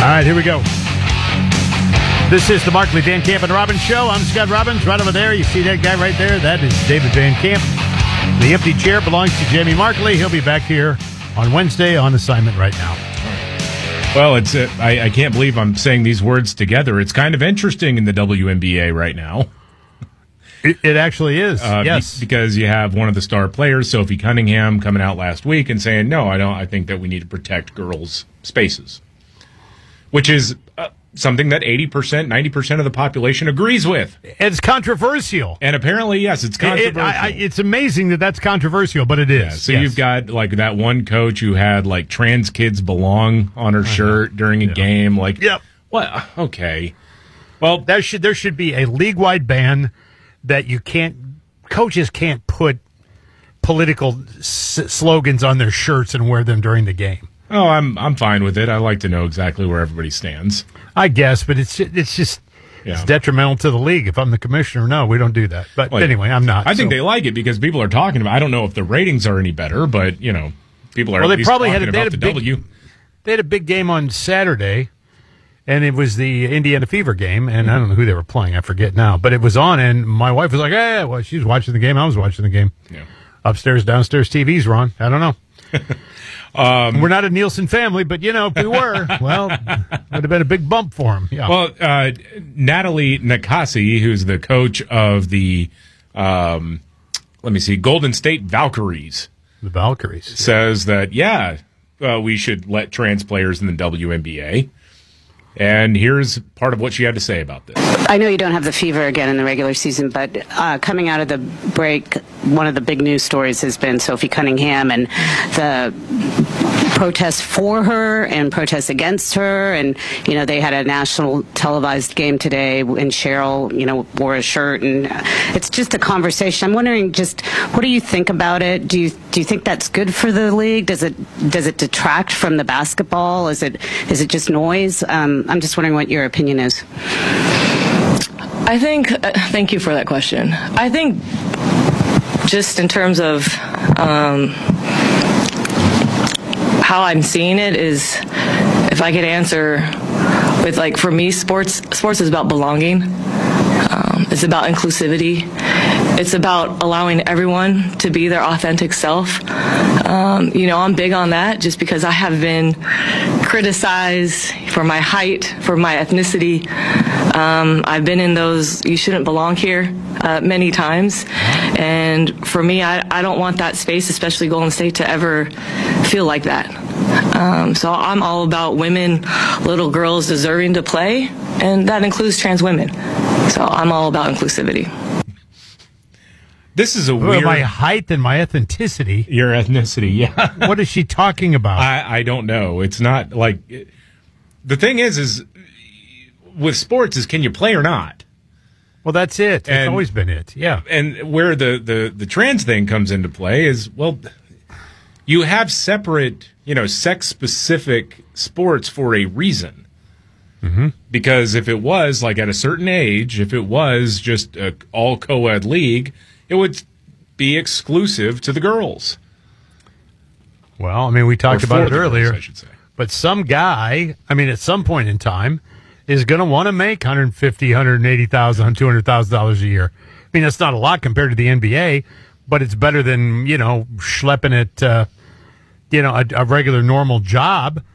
All right, here we go. This is the Markley, Dan Camp, and Robbins Show. I'm Scott Robbins. Right over there, you see that guy right there? That is David Van Camp. The empty chair belongs to Jamie Markley. He'll be back here on Wednesday on assignment right now. Well, it's I can't believe I'm saying these words together. It's kind of interesting in the WNBA right now. It actually is, yes. Because you have one of the star players, Sophie Cunningham, coming out last week and saying, no, I don't. I think that we need to protect girls' spaces, which is something that 80%, 90% of the population agrees with. It's controversial. And apparently, yes, it's controversial. It's amazing that that's controversial, but it is. Yeah, so you've got like that one coach who had like trans kids belong on her shirt during a game. Like, yep. What? Okay. Well, there should be a league-wide ban that coaches can't put political slogans on their shirts and wear them during the game. Oh, I'm fine with it. I like to know exactly where everybody stands. I guess, but it's just it's detrimental to the league. If I'm the commissioner, no, we don't do that. But anyway, I'm not. I think they like it because people are talking about. I don't know if the ratings are any better, but people are. Well, at least talking about the W. They had a big game on Saturday. And it was the Indiana Fever game, and I don't know who they were playing. I forget now. But it was on, and my wife was like, hey, well, she was watching the game. I was watching the game. Yeah. Upstairs, downstairs TVs were on. I don't know. We're not a Nielsen family, but, if we were, well, would have been a big bump for him. Yeah. Well, Natalie Nakasi, who's the coach of the, Golden State Valkyries. The Valkyries. Says that, we should let trans players in the WNBA. And here's part of what she had to say about this. I know you don't have the Fever again in the regular season, but coming out of the break, one of the big news stories has been Sophie Cunningham and the protests for her and protests against her. And, they had a national televised game today and Cheryl, wore a shirt. And it's just a conversation. I'm wondering what do you think about it? Do you think that's good for the league? Does it detract from the basketball? Is it just noise? I'm just wondering what your opinion is. I think, thank you for that question. I think just in terms of how I'm seeing it is, if I could answer with, for me, sports is about belonging. It's about inclusivity. It's about allowing everyone to be their authentic self. I'm big on that just because I have been criticized for my height, for my ethnicity. I've been in those "you shouldn't belong here" many times. And for me, I don't want that space, especially Golden State, to ever feel like that. So I'm all about women, little girls deserving to play, and that includes trans women. So I'm all about inclusivity. This is a weird... My height and my ethnicity. Your ethnicity, yeah. What is she talking about? I don't know. It's not like... The thing is with sports is, can you play or not? Well, that's it. It's always been it, yeah. And where the trans thing comes into play is, well, you have separate, sex-specific sports for a reason. Mm-hmm. Because if it was, at a certain age, if it was just an all co-ed league... it would be exclusive to the girls. Well, we talked about it earlier. Girls, I should say. But some guy, at some point in time, is going to want to make $150,000, $180,000, $200,000 a year. That's not a lot compared to the NBA, but it's better than, schlepping it, a regular normal job.